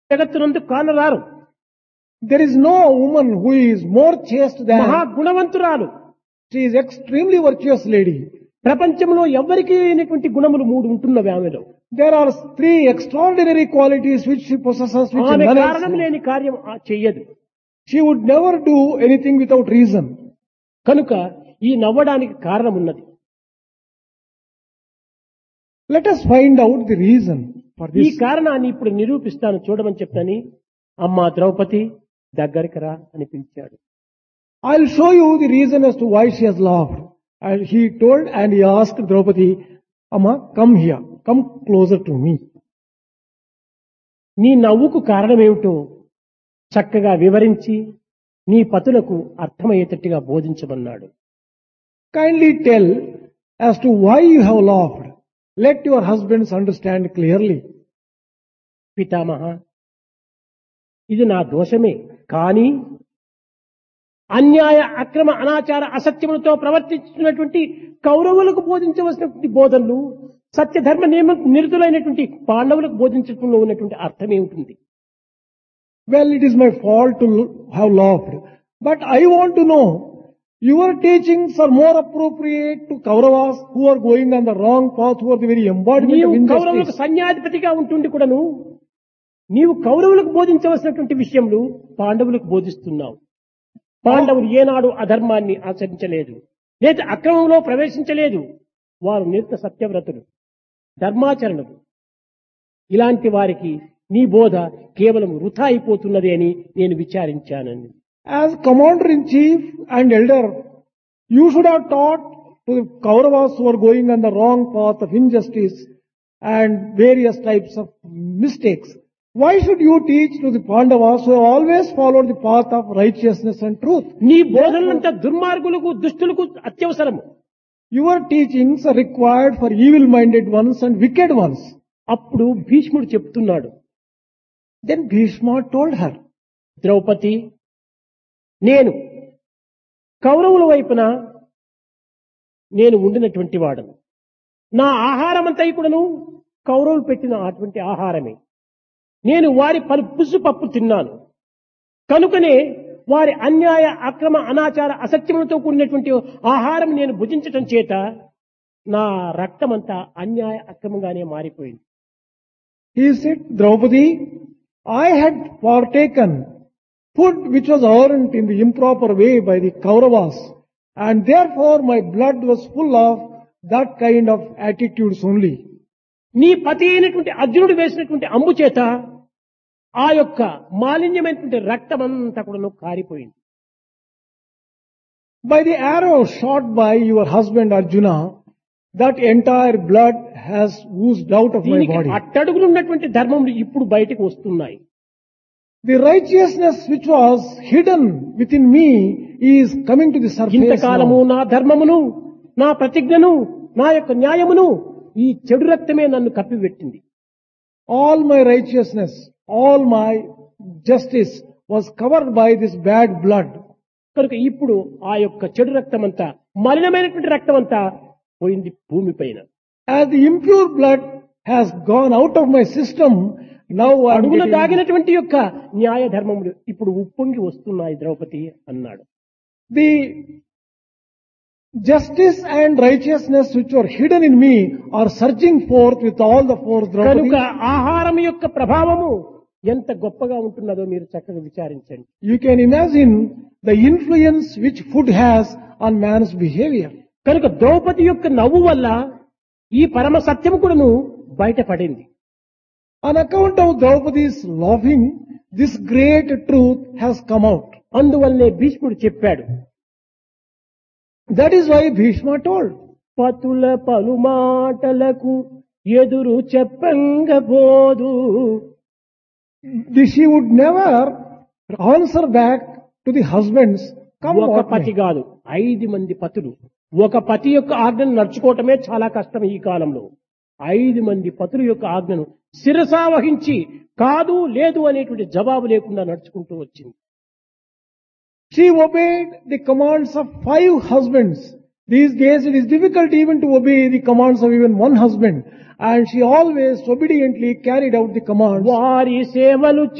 జగత్తునందు కానరారు. There is no woman who is more chaste మహా than, గుణవంతురాలు. she is extremely virtuous lady. ప్రపంచంలో ఎవ్వరికీ లేనటువంటి గుణములు 3 ఉంటున్నవి ఆమెలో. There are 3 extraordinary qualities which she possesses, which ఆమె none else కారణం has. లేని కార్యం చెయ్యదు. She would never do anything without reason. కనుక ఈ నవ్వడానికి కారణం ఉన్నది. Let us find out the reason for ఈ this. కారణాన్ని ఇప్పుడు నిరూపిస్తాను చూడమని చెప్పని అమ్మా ద్రౌపది దగ్గరికి రా అని పిలిచాడు. I'll show you the reason as to why she has laughed. And he told and he asked Draupadi, Amma, come here, come closer to me. నీ నవ్వుకు కారణమేమిటో చక్కగా వివరించి నీ పతులకు అర్థమయ్యేటట్టుగా బోధించమన్నాడు. Kindly tell as to why you have laughed. Let your husbands understand clearly. పితామహ, ఇది నా దోషమే, కానీ అన్యాయ అక్రమ అనాచార అసత్యములతో ప్రవర్తిస్తున్నటువంటి కౌరవులకు బోధించవలసినటువంటి బోధనలు సత్యధర్మ నియమ నిరతులైనటువంటి పాండవులకు బోధించడంలో ఉన్నటువంటి అర్థం ఏమిటి? Well, it is my fault to have laughed. But I want to know, your teachings are more appropriate to Kauravas who are going on the wrong path, who are the very embodiment నీవు of కౌరవులకు injustice. సైన్యాధిపతిగా ఉంటుండి కూడాను నీవు కౌరవులకు బోధించవలసినటువంటి విషయములు పాండవులకు బోధిస్తున్నావు. పాండవులు ఏనాడు అధర్మాన్ని ఆచరించలేదు, లేదా అక్రమంలో ప్రవేశించలేదు. వారు నిత్య సత్యవ్రతులు, ధర్మాచరణలు. ఇలాంటి వారికి నీ బోధ కేవలం వృథా అయిపోతున్నది అని నేను విచారించానని. As commander-in-chief and elder, you should have taught to the Kauravas who are going on the wrong path of injustice and various types of mistakes. Why should you teach to the Pandavas who have always followed the path of righteousness and truth? నీ బోధనంతా దుర్మార్గులకు దుష్టులకు అత్యవసరము. Your teachings are required for evil-minded ones and wicked ones. అప్పుడు భీష్ముడు చెప్తున్నాడు, Then Bhishma told her, Draupadi, నేను కౌరవుల వైపున నేను ఉండినటువంటి వాడను. నా ఆహారం అంతా కూడాను కౌరవులు పెట్టిన అటువంటి ఆహారమే. నేను వారి పులుసు పప్పు తిన్నాను. కనుకనే వారి అన్యాయ అక్రమ అనాచార అసత్యములతో కూడినటువంటి ఆహారం నేను భుజించటం చేత నా రక్తమంతా అన్యాయ అక్రమంగానే మారిపోయింది. he said, Draupadi, I had partaken food which was earned in the improper way by the Kauravas, and therefore my blood was full of that kind of attitudes only. నీ పతి అయినటువంటి అర్జునుడు వేసినటువంటి అంబు చేత ఆ యొక్క మాలిన్యమైనటువంటి రక్తమంతా కూడా కారిపోయింది. By the arrow shot by your husband Arjuna, that entire blood has oozed out of my దీనికి body. అట్టడుగులు ఉన్నటువంటి ధర్మములు ఇప్పుడు బయటకు వస్తున్నాయి. The righteousness which was hidden within me is coming to the surface ఇంతకాలము now. నా ధర్మమును, నా ప్రతిజ్ఞను, నా యొక్క న్యాయమును ఈ చెడు రక్తమే నన్ను కప్పిపెట్టింది. All my righteousness, all my justice was covered by this bad blood. కనుక ఇప్పుడు ఆ యొక్క చెడు రక్తమంతా, మలినమైనటువంటి రక్తమంతా పోయింది భూమి పైన. As the impure blood has gone out of my system, now I am అడుగున getting దాగినటువంటి యొక్క న్యాయ ధర్మములు ఇప్పుడు ఉప్పొంగి వస్తున్నాయి ద్రౌపది అన్నాడు. the justice and righteousness which were hidden in me are surging forth with all the force, Draupadi. కనుక ఆహారం యొక్క ప్రభావము ఎంత గొప్పగా ఉంటున్నదో మీరు చక్కగా విచారించండి. You can imagine the influence which food has on man's behavior. కనుక ద్రౌపది యొక్క నవ్వు వల్ల ఈ పరమ సత్యము కూడాను బయటపడింది. On account of Draupadi's laughing, this great truth has come out. అందువల్లే భీష్ముడు చెప్పాడు, That is why Bhishma told, పతుల పలుమాటలకు ఎదురు చెప్పంగబోదు. she would never answer back to the husbands, come ఒక what పతి may. కాదు, 5 మంది పతులు. ఒక పతి యొక్క ఆజ్ఞను నడుచుకోవటమే చాలా కష్టం ఈ కాలంలో. 5 మంది పతుల యొక్క ఆజ్ఞను శిరసా వహించి కాదు లేదు అనేటువంటి జవాబు లేకుండా నడుచుకుంటూ వచ్చింది. She obeyed the commands of 5 husbands. These days it is difficult even to obey the commands of even one husband. And she always obediently carried out the commands. వారి సేవలు